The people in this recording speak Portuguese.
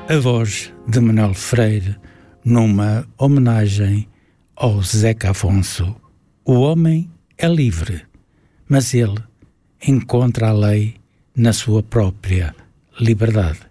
A voz de Manuel Freire numa homenagem ao Zeca Afonso. O homem é livre, mas ele encontra a lei na sua própria liberdade.